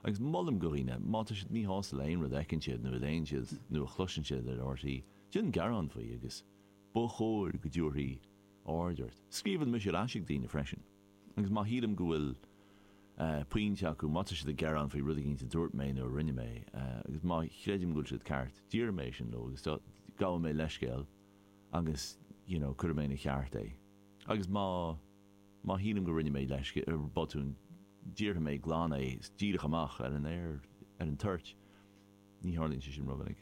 Agus mollim goríine, máta siad ní hása le aon rud ecinn siad nó bhid aon siad nó a chluisin siad ar RTí. Dún garán faoi agus buchóir go dúirí áidirt. Scríban mu siad aisiigh daoine freisin. Agus má híadam go bhfuil puinte acu máta siad a garán faoi rud a cinnte dúirt mé nó rinne mé. Agus má chreidim gúil siad ceart dír mé sin nó agus gá mé leiscéil agus cur mé na cheart é. Agus má híadam go rinne mé leiscéil ar botún dír mé glán é díirech amach ar an air ar an tuirt. Ní hálíonn sé sin robanig.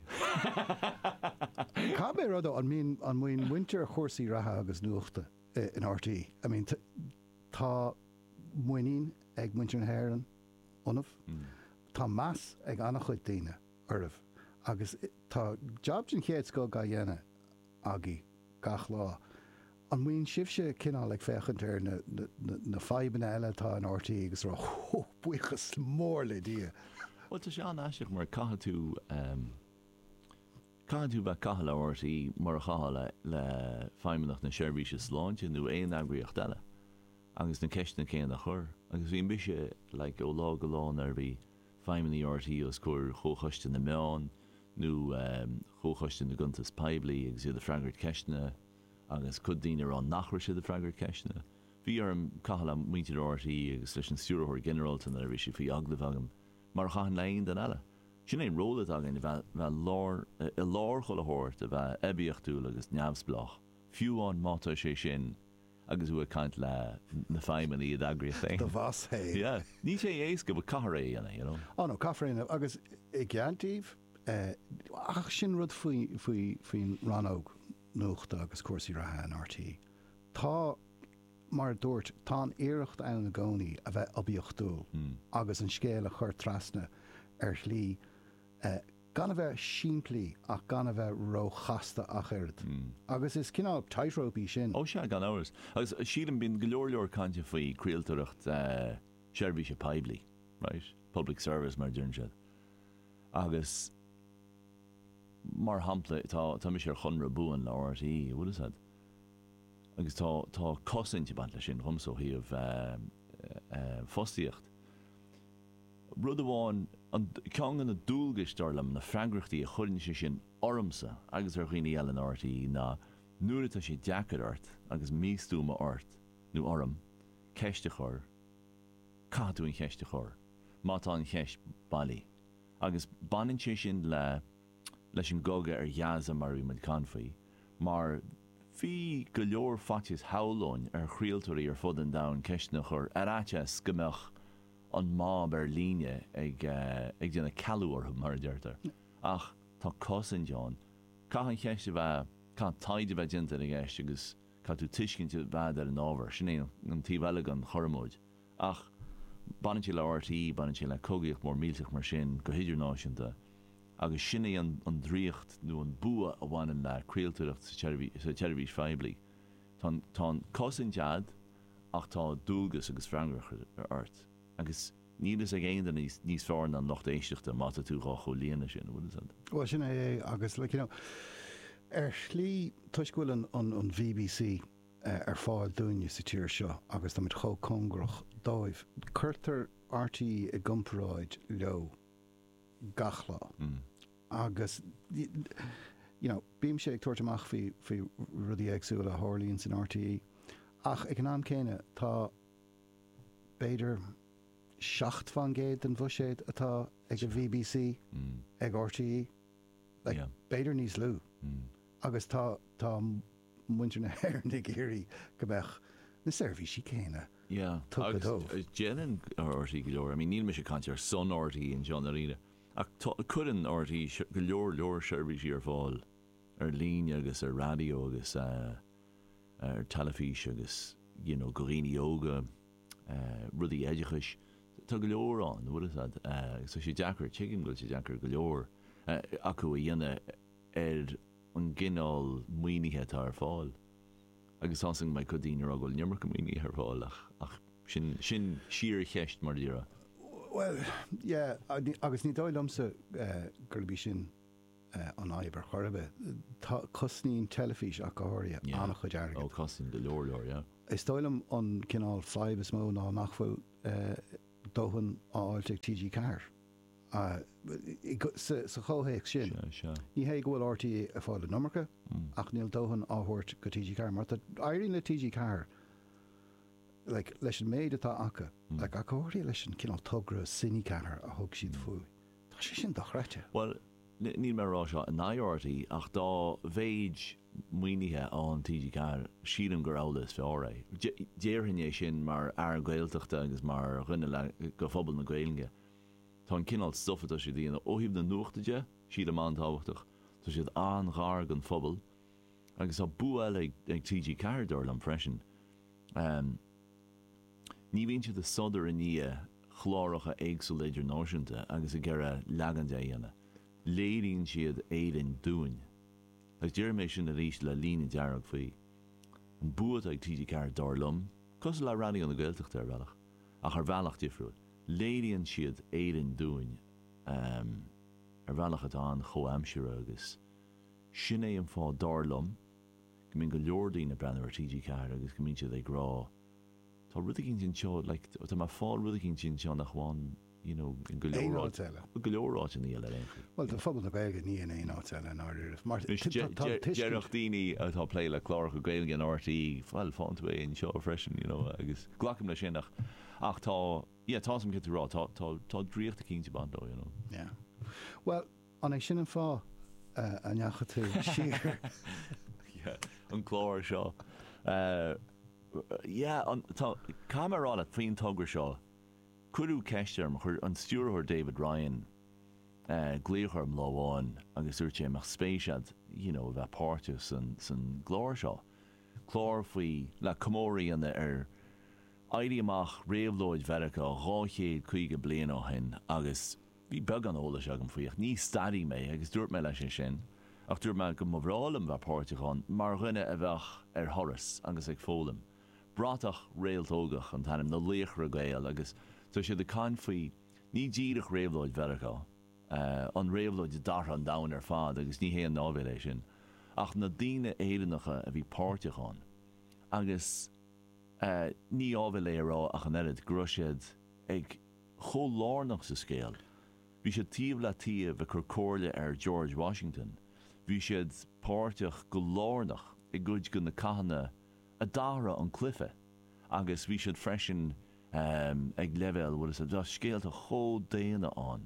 Cá bé rud an muoin winter chósaí ratha agus nuachta in RTí. I mean, tá muoín ag winter an Héireannionmh, tá meas ag annach chuid daoine ormh, agus tá job sin chéad go ga dhéine agaí gach lá. An muoin sibse cinál ag fechant ar na feiban eile tá an RTí agus rá buchas mór le dia. Well, tá sé an aisteach mar caithe tú bheith caithe le RTí mar a chaithe le feimimeach na seirbhíse sláinte nó éon agriocht eile. Agus na ceistena céan a chur. Agus bhíon bise le ó lá go lán ar bhí feimimeí RTí os chur chóchaiste na meán nó chóchaiste na guntas peblií agus iad a freagart ceistena agus chud daoine an nachir siad a freagart ceistena. Bhí ar an caithe le muintear RTí agus leis an stúrthóir generalta ar bhí sé faoi aglah agam mar chaithe leon den eile. Sin é róla agan bheith lár cholathirt a bheith ebíochtú agus neamhsblach. Fiúán máta sé sin agus bhfuil caint le na feimimeí iad agriocht é. Do bhas é. Yeah. Ní sé ééis go bh cathré ana, nó caithréine agus i gceantíh ach sin rud faoin ranóg nuachta agus cuasaí ratha an RTí. Tá mar dúirt tá éireacht ann na gcónaí a bheith obíochtú agus an scéal a chur trasna ar slí gan a bheith siimplí ach gan a bheith róchasta a chuird. Agus is cinál tightrope sin. Ó se gan áras. Agus siadam bíon go leor cante faoi críaltaireacht seirbhíse peblií, right? Public service mar dúirt siad. Agus mar hampla tá mis ar chunra buan le RTí, bhfuil is agus tá cosinte bant lei sin chumsóthaíomh fostíocht. Rud amháin an ceangan na dúlgaistarlam na freagrachtaí a chuirn sé sin ormsa agus ar dhaoine eile an RTí ná nuair atá sé deacad ort agus místúma ort nó orm ceiste chur catú an cheiste chur má tá an cheist bailí agus banan sé sin leis an goga ar jaasa mar bhí man canfaí mar bhí go leor fatis howlóin ar chríaltairí ar fud an dam ceistena chur aráte scimeach an má Berlíne ag déanana calúir mar deirtar. Ach tá cosan John. Cá an cheiste bheith cá taide bheith dinta ag eiste agus cá tú tuiscinnte bheith ar an ábhar sin é an tíbheile an chormóid. Ach banintí le RTí, banintí le cogaíocht mór mílteach mar sin go hidirnáisiúnta agus sin é an dríocht nó an bua a bhhain le críaltaireacht sa teirbhís feblií. Tá cosan dead ach tá dúlgas agus freagrach ar ort. Agus nílas ag aon níos fearn an locht éisteachta mata tú gá cholíana sin bhfuil is. Well sin é agus ar slí tuisgúil an BBC ar fáil dúine sa tíir seo agus tá mit cho congrach dóibh chuirtar RTí i gcomparáid leo gachlá agus bíam sé ag tuairteach faoi rudí agsúil a hálíonn san RTí ach ag an am céine tá beidir 7 fan géad an bhuiséad atá ag a BBC ag RTí beidir níos lú agus tá muintir na Héireann ag éirí go bheith na seirbhísí céine. Agus Jean RTí go leor, níl me sé cante ar son RTí in John Arena. Ach chuann RTí go leor seirbhísí ar fáil ar líne agus ar radio agus ar telefís agus goríní óga rudí éidechais. Tá go leor an bhfuil is so sé deacair tuigim goil sé deacair go leor acu a dhéine ar an gcinál muoinithe tá ar fáil. Agus ansing mai go dtíine a goil neamar go muoinithe ar fáil ach sin siar cheist mar díra. Well, agus ní dóillamsa gur bhí sin an aibar chorbe. Tá cosnín telefís a gohairthe annach chuid airgad. Cosnín go leor, Is dóilm an cinál 5 is mó ná nachfuil dóhan áilte TG Car. Sa chóhéic sin. Ní hé gohfuil RTA a fáil nómarcha, ach níl dóhan áhairt go TG Car. Mar airíonn le TG Car, leis an méid atá acha, a cóirí leis an cinál tugra sinní car a thug siad fú. Tá sé sin dochreite. Well, níl mar rá seo an áirtaí ach dá bhéid muoinithe an TG Car siadam gur álas fé árá. Déirhinné sin mar ar gailteachta agus mar rinne le go phobal na gaeilge. Tá an cinál stoffatá sé dtíana óhíb na nuachtaide siad am antáhachtach. Tá siad an ghar an phobal agus á bu eile ag TG Car dúir an freisin. Ní bhíonn siad a sodar in ní chláracha éagsúil idirnáisiúnta agus a gceire leaganda dhéana. Léiríonn siad éidirn dúin. Ag deir mé sin a rís le lína dearag faoi. An buad ag TG Car dárlum, cos le rannaí an na gailteachta ar bhealach, ach ar bhealach difriúil. Léiríonn siad éidirn dúin ar bhealach atá an Cho Hampshire agus. Sin é an fá dárlum, go mbeadh go leordaí na brenn ar TG Car agus go mbeadh siad ag rá. Tá ruddiginn sin seo, tá má fáil ruddiginn sin seo nach bháin, in go leorráid in íile léin. Well, tá phobal na gailge ní in éon áiteile an áidir. Dearach daoine atá plé le chlár go gailge an RTí fáil fáint é in seo freisin, agus glacham le sin ach tá sam go rá, tá dríocht a cínte bandó, Yeah. Well, an é sin an fá an neacha tú siar. An chlár seo. Camerará faoin tugra seo, cuiú ceistem chur an stúrthir David Ryan gléochar láháin agus úirte amach spéisiad, a bheith páirte san glóir seo. Chlár faoi le comóirí an ar éirí amach réamhlóid Verica 250 bliain ó hin agus bhí beag an óla seag an faoich. Ní stadí mé agus dúirt mé leis sin, ach dúirt mé go mhrálam bheith páirteáin mar rinne a bheith ar thoras agus ag fólam. Bratach réaltógach an tanim na léochra gael agus tá sé de cáin faoi ní díirech réamhlóid Verica an réamhlóid dar an dain ar fád agus ní héan nábhéil sin ach na daoine éireannacha a bhí páirteáin agus ní ábhéil é rá ach an erid gruisiad ag chomhlárnach sa scéal. Bhí sé tíomh le tíomh a chur cóirle ar George Washington. Bhí siad páirteach go lárnach i gcuid go na cathanna a dára an cliffe agus bhí siad freisin ag level bhfuil sa bheith scéalta cho déana an.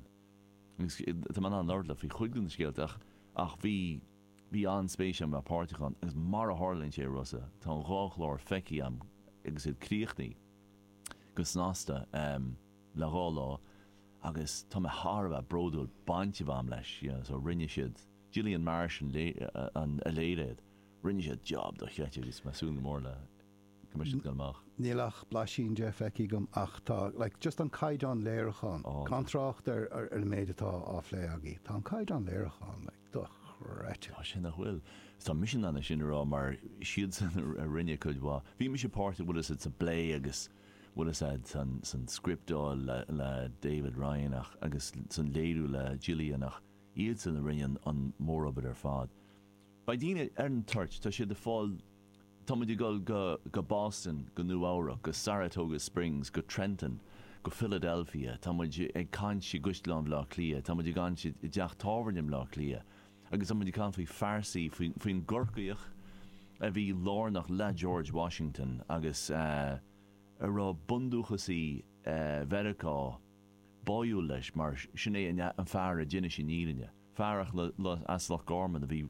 Tá man an ordla bhí chuig na scéalteach ach bhí an spéisiam a páirteán agus mar a hálinn sé rosa tá an ráchlár feici am agus iad críochnaí go snásta le rálá agus tá me Harbh brodúil bainte bham leis so rinne siad Gillian Marsh an a léiread rinne siad job do cheite is masún mór le commission galmach. Nílach blaisín de feici gom ach tá just an caiidán léirechán contracht ar méid atá áflé agé. Tá an caiidán léirechán dochreite. Tá sin nach bhfuil. Tá mission anna sin rá mar siad san a rinne chuid bhá. Bhí me sé páirte bhfuil is sa blé agus bhfuil is san scriptáil le David Ryan agus san léirú le Gillian ach iad san a rinne an mórabad ar fád. Ba díine ar an tuirt tá siad de fáil táid go Boston, go New York, go Saratoga Springs, go Trenton, go Philadelphia, táid ag cáint si Guistláin lá clia, táid gan si deach táhairnim lá clia, agus táid can faoi farsaí faoin gorcaíoch a bhí lárnach le George Washington agus a rá bundúchasí Verica báú leis mar sinné an fear a dine sin írinne. Fearach le aslach Gorman a bhí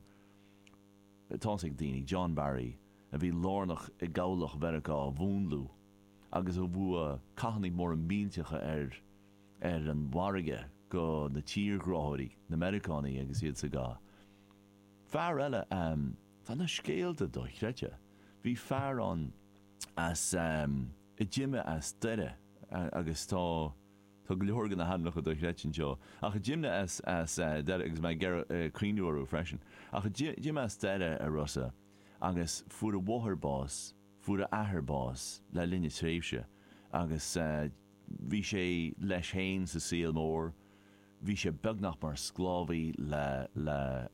tásaigh daoine John Barry a bhí lárnach i gabhlach Verica a bhúnlú agus a bhua caihannaí mór an mílteacha ar an bharige go na tíorghráirí na Americanáí agus iad sa gá. Fear eile tá na scéalta dochreite. Bhí fear an as i Jimime as deire agus tá leorgan na hanach a dochreitin seo. Ach a Jimime as deire agus mai críúú freisin. Ach a Jimime as deire a rosa agus fuair a bhátharbás, fuair a aharbás le linne tréimhse agus bhí sé leis héin sa síl mór, bhí sé beagnach mar sclávaí le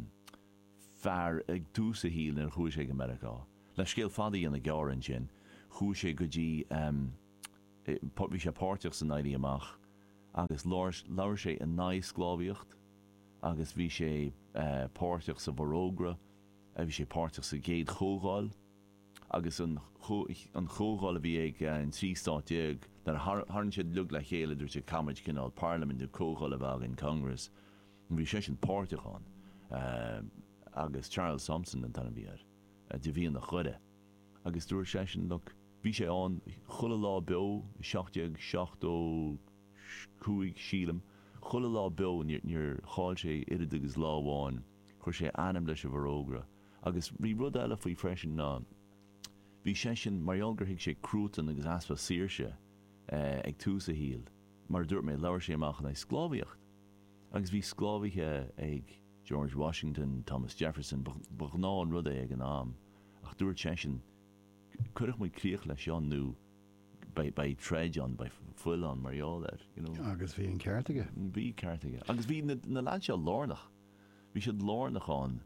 fear ag dús a híl ar chuaigh sé America. Le scéal fadaí an na gáran sin, chuaigh sé go dtí bhí sé páirteach san naidí amach, agus leir sé an naisclábíocht, agus bhí sé páirteach sa bharógra, a bhí sé páirteach sa géad chógáil, agus an chógáil a bhí ag an trístáteag, dar tharn siad lug le chéile dúirt sé camid cinál Parliament chógáil a bheag in Congress, an bhí sé sin páirteach an, agus Charles Thompson an tanna bhíar, de bhí na chuide. Agus dúir sé sin look, bhí sé an chula lá beo, 7 sílam, chula lá beo níor cháil sé iad agus láháin, chuir sé anam leis a bharógra. Agus rí rud eile faoi freisin ná, bhí sé sin marall gur hiag sé crútan agus aspa síirse ag tús a híal, mar dúirt mé leir sé amach na sclábíocht. Agus bhí sclábíthe ag George Washington, Thomas Jefferson, bach ná an rud ag an am, ach dúirt sé sin chuireach muid críoch leis an nó by treid an, by full an marall you know. Agus bhí an ceartaige. Bhí ceartaige. Agus bhí na leid se lárnach. Bhí siad lárnach an.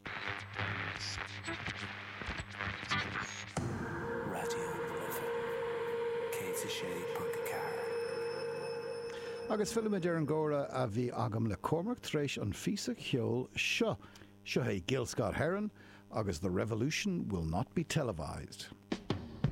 Agus filmid ar an ggóra a bhí agam le Cormac tréis an físa cheol seo. Seo é Gil Scott Heron, agus The Revolution will not be televised.